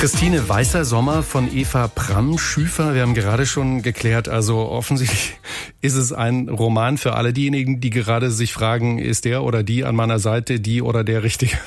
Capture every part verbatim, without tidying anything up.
Christine, Weißer Sommer von Eva Pramm-Schüfer. Wir haben gerade schon geklärt, also offensichtlich ist es ein Roman für alle diejenigen, die gerade sich fragen, ist der oder die an meiner Seite, die oder der Richtige?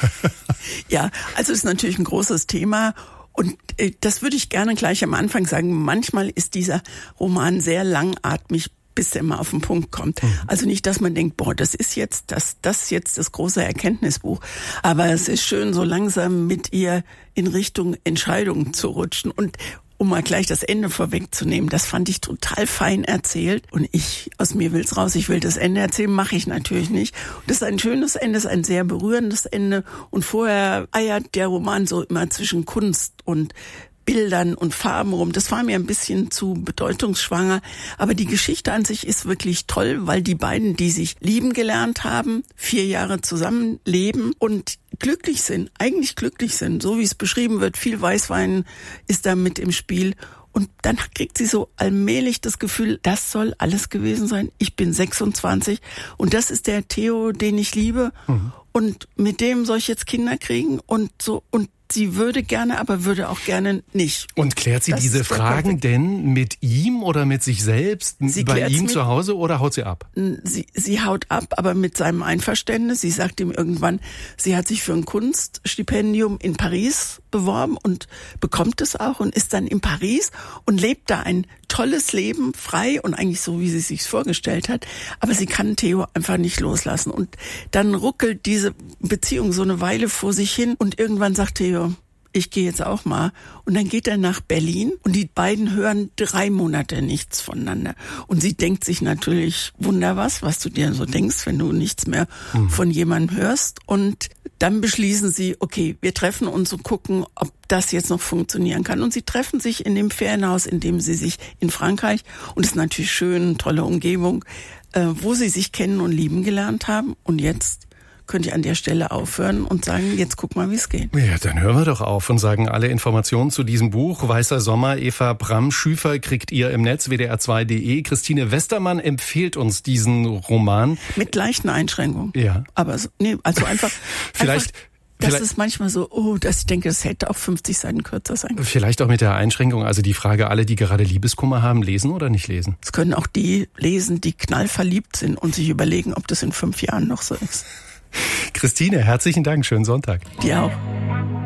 Ja, also es ist natürlich ein großes Thema. Und äh, das würde ich gerne gleich am Anfang sagen. Manchmal ist dieser Roman sehr langatmig, bis er mal auf den Punkt kommt. Mhm. Also nicht, dass man denkt, boah, das ist jetzt das, das ist jetzt das große Erkenntnisbuch. Aber es ist schön, so langsam mit ihr in Richtung Entscheidungen zu rutschen. Und um mal gleich das Ende vorwegzunehmen, das fand ich total fein erzählt. Und ich, aus mir will's raus, ich will das Ende erzählen, mache ich natürlich nicht. Und das ist ein schönes Ende, ist ein sehr berührendes Ende. Und vorher eiert der Roman so immer zwischen Kunst und Bildern und Farben rum. Das war mir ein bisschen zu bedeutungsschwanger. Aber die Geschichte an sich ist wirklich toll, weil die beiden, die sich lieben gelernt haben, vier Jahre zusammenleben und glücklich sind, eigentlich glücklich sind, so wie es beschrieben wird. Viel Weißwein ist da mit im Spiel. Und dann kriegt sie so allmählich das Gefühl, das soll alles gewesen sein. Ich bin sechsundzwanzig und das ist der Theo, den ich liebe. Mhm. Und mit dem soll ich jetzt Kinder kriegen und so. Und sie würde gerne, aber würde auch gerne nicht. Und klärt sie das diese Fragen denn mit ihm oder mit sich selbst? Sie bei ihm mit, zu Hause oder haut sie ab? Sie, sie haut ab, aber mit seinem Einverständnis. Sie sagt ihm irgendwann, sie hat sich für ein Kunststipendium in Paris beworben und bekommt es auch und ist dann in Paris und lebt da ein tolles Leben, frei und eigentlich so, wie sie es sich vorgestellt hat. Aber sie kann Theo einfach nicht loslassen. Und dann ruckelt diese Beziehung so eine Weile vor sich hin und irgendwann sagt Theo, ich gehe jetzt auch mal. Und dann geht er nach Berlin und die beiden hören drei Monate nichts voneinander. Und sie denkt sich natürlich, wunder was, was du dir so denkst, wenn du nichts mehr mhm. von jemandem hörst. Und dann beschließen sie, okay, wir treffen uns und gucken, ob das jetzt noch funktionieren kann. Und sie treffen sich in dem Ferienhaus, in dem sie sich in Frankreich, und es ist natürlich schön, tolle Umgebung, äh, wo sie sich kennen und lieben gelernt haben. Und jetzt könnte ich an der Stelle aufhören und sagen, jetzt guck mal, wie es geht. Ja, dann hören wir doch auf und sagen alle Informationen zu diesem Buch. Weißer Sommer, Eva Pramm-Schüfer, kriegt ihr im Netz w d r zwei punkt d e. Christine Westermann empfiehlt uns diesen Roman. Mit leichten Einschränkungen. Ja. Aber so, nee, also einfach... Vielleicht... Einfach Das Vielleicht, ist manchmal so, oh, dass ich denke, das hätte auch fünfzig Seiten kürzer sein können. Vielleicht auch mit der Einschränkung, also die Frage, alle, die gerade Liebeskummer haben, lesen oder nicht lesen? Es können auch die lesen, die knallverliebt sind und sich überlegen, ob das in fünf Jahren noch so ist. Christine, herzlichen Dank, schönen Sonntag. Dir auch.